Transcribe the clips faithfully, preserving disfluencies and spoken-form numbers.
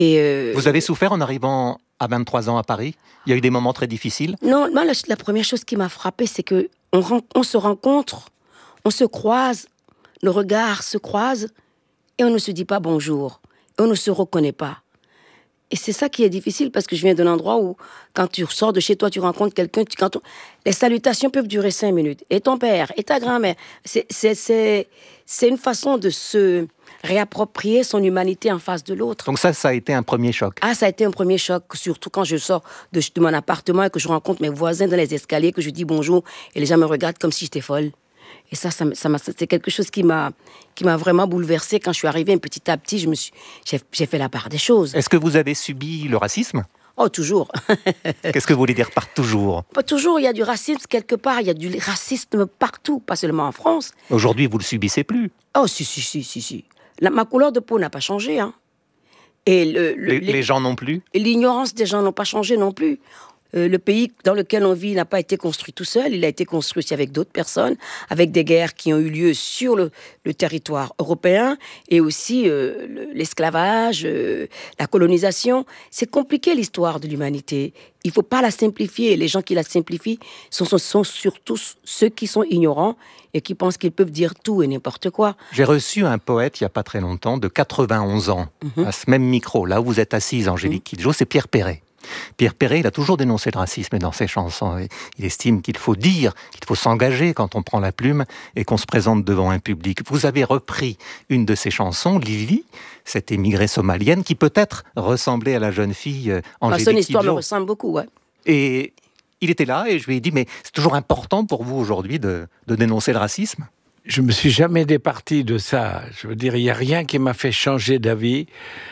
Et euh, Vous avez souffert en arrivant à vingt-trois ans à Paris? Il y a eu des moments très difficiles? Non, moi, la, la première chose qui m'a frappée, c'est que on, ren- on se rencontre, on se croise, nos regards se croisent, et on ne se dit pas bonjour, et on ne se reconnaît pas. Et c'est ça qui est difficile, parce que je viens d'un endroit où, quand tu sors de chez toi, tu rencontres quelqu'un, tu, quand on- les salutations peuvent durer cinq minutes. Et ton père, et ta grand-mère. C'est, c'est, c'est, c'est une façon de se réapproprier son humanité en face de l'autre. Donc ça, ça a été un premier choc. Ah, ça a été un premier choc, surtout quand je sors de, de mon appartement et que je rencontre mes voisins dans les escaliers, que je dis bonjour, et les gens me regardent comme si j'étais folle. Et ça, ça, ça m'a, c'est quelque chose qui m'a, qui m'a vraiment bouleversée. Quand je suis arrivée, petit à petit, je me suis, j'ai, j'ai fait la part des choses. Est-ce que vous avez subi le racisme? Oh, toujours. Qu'est-ce que vous voulez dire par toujours? Pas toujours, il y a du racisme quelque part, il y a du racisme partout, pas seulement en France. Aujourd'hui, vous le subissez plus. Oh, si, si, si, si, si. La, ma couleur de peau n'a pas changé, hein. Et le, le, Les, les, les gens non plus? et l'ignorance des gens n'ont pas changé non plus. Euh, le pays dans lequel on vit n'a pas été construit tout seul, il a été construit aussi avec d'autres personnes, avec des guerres qui ont eu lieu sur le, le territoire européen, et aussi euh, le- l'esclavage, euh, la colonisation. C'est compliqué l'histoire de l'humanité. Il ne faut pas la simplifier. Les gens qui la simplifient sont, sont, sont surtout ceux qui sont ignorants et qui pensent qu'ils peuvent dire tout et n'importe quoi. J'ai reçu un poète il n'y a pas très longtemps, de quatre-vingt-onze ans, Mhm. à ce même micro, là où vous êtes assise, Angélique Kidjo, c'est Pierre Perret. Pierre Perret, il a toujours dénoncé le racisme dans ses chansons. Et il estime qu'il faut dire, qu'il faut s'engager quand on prend la plume et qu'on se présente devant un public. Vous avez repris une de ses chansons, Lily, cette émigrée somalienne, qui peut-être ressemblait à la jeune fille euh, Enfin, Angélique son histoire me Kidjo. ressemble beaucoup, ouais. Et il était là et je lui ai dit, mais c'est toujours important pour vous aujourd'hui de, de dénoncer le racisme? Je me suis jamais départi de ça. Je veux dire, il n'y a rien qui m'a fait changer d'avis.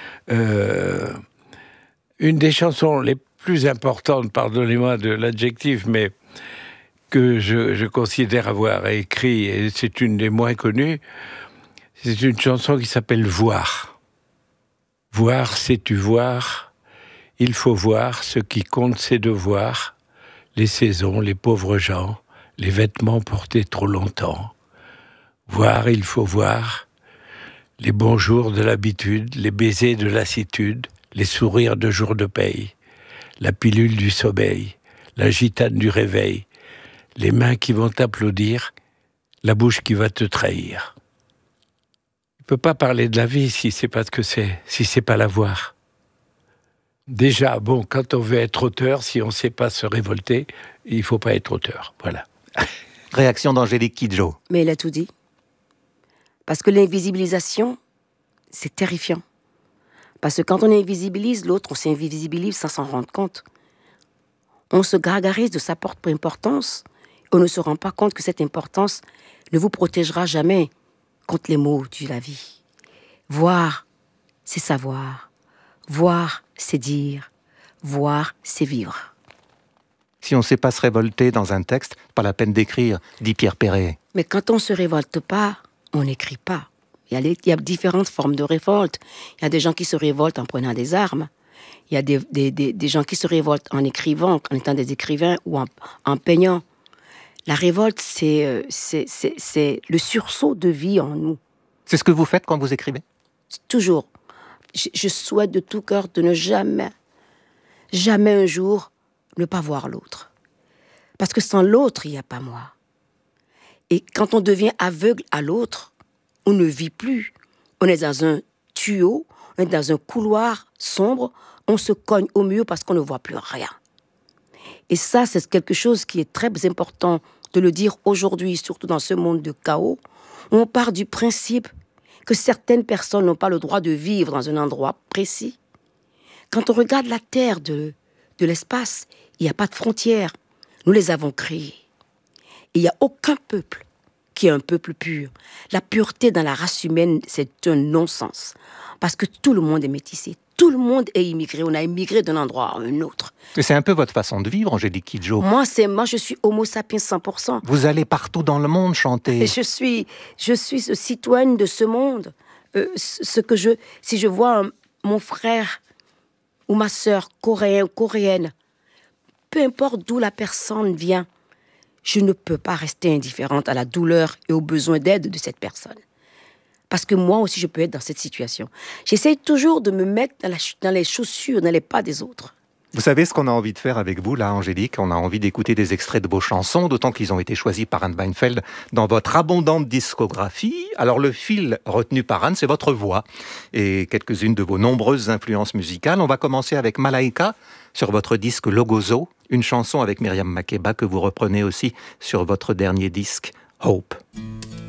Euh, une des chansons les plus importantes, pardonnez-moi de l'adjectif, mais que je, je considère avoir écrit, et c'est une des moins connues, c'est une chanson qui s'appelle « Voir ». Voir, sais-tu voir? Il faut voir, ce qui compte, c'est de voir les saisons, les pauvres gens, les vêtements portés trop longtemps. Voir, il faut voir les bons jours de l'habitude, les baisers de lassitude, les sourires de jour de paye, la pilule du sommeil, la gitane du réveil, les mains qui vont t'applaudir, la bouche qui va te trahir. On ne peut pas parler de la vie si c'est pas ce que c'est, si c'est pas la voir. Déjà, bon, quand on veut être auteur, si on ne sait pas se révolter, il ne faut pas être auteur, voilà. Réaction d'Angélique Kidjo. Mais il a tout dit. Parce que l'invisibilisation, c'est terrifiant. Parce que quand on invisibilise l'autre, on s'invisibilise sans s'en rendre compte. On se gargarise de sa propre importance. On ne se rend pas compte que cette importance ne vous protégera jamais contre les maux de la vie. Voir, c'est savoir. Voir, c'est dire. Voir, c'est vivre. Si on ne sait pas se révolter dans un texte, pas la peine d'écrire, dit Pierre Perret. Mais quand on ne se révolte pas, on n'écrit pas. Il y, a les, il y a différentes formes de révolte. Il y a des gens qui se révoltent en prenant des armes. Il y a des, des, des, des gens qui se révoltent en écrivant, en étant des écrivains ou en, en peignant. La révolte, c'est, c'est, c'est, c'est le sursaut de vie en nous. C'est ce que vous faites quand vous écrivez? Toujours. Je, je souhaite de tout cœur de ne jamais, jamais un jour ne pas voir l'autre. Parce que sans l'autre, il n'y a pas moi. Et quand on devient aveugle à l'autre, on ne vit plus. On est dans un tuyau, on est dans un couloir sombre, on se cogne au mur parce qu'on ne voit plus rien. Et ça, c'est quelque chose qui est très important de le dire aujourd'hui, surtout dans ce monde de chaos, où on part du principe que certaines personnes n'ont pas le droit de vivre dans un endroit précis. Quand on regarde la Terre de, de l'espace, il n'y a pas de frontières. Nous les avons créées. Et il n'y a aucun peuple qui est un peuple pur. La pureté dans la race humaine, c'est un non-sens. Parce que tout le monde est métissé. Tout le monde est immigré. On a immigré d'un endroit à un autre. Et c'est un peu votre façon de vivre, Angélique Kidjo. Moi, c'est, moi, je suis homo sapiens cent pour cent. Vous allez partout dans le monde chanter. Et je suis, je suis citoyenne de ce monde. Euh, ce que je, si je vois un, mon frère ou ma sœur coréen ou coréenne, peu importe d'où la personne vient, je ne peux pas rester indifférente à la douleur et aux besoins d'aide de cette personne. Parce que moi aussi, je peux être dans cette situation. J'essaye toujours de me mettre dans, la, dans les chaussures, dans les pas des autres. Vous savez ce qu'on a envie de faire avec vous, là, Angélique? On a envie d'écouter des extraits de vos chansons, d'autant qu'ils ont été choisis par Anne Weinfeld dans votre abondante discographie. Alors, le fil retenu par Anne, c'est votre voix et quelques-unes de vos nombreuses influences musicales. On va commencer avec Malaika sur votre disque Logozo, une chanson avec Myriam Makeba que vous reprenez aussi sur votre dernier disque Hope.